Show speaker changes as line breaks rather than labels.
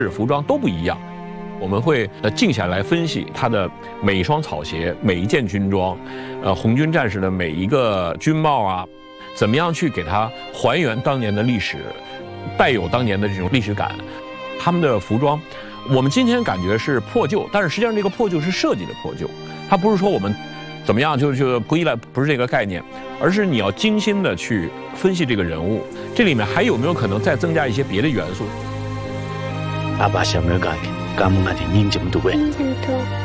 服装都不一样。我们会静下来分析他的每一双草鞋、每一件军装，红军战士的每一个军帽啊，怎么样去给它还原当年的历史，带有当年的这种历史感。他们的服装，我们今天感觉是破旧，但是实际上这个破旧是设计的破旧，它不是说我们怎么样就归来，不是这个概念，而是你要精心的去分析这个人物，这里面还有没有可能再增加一些别的元素？
阿爸想要讲，感恩阿弟认真读诶。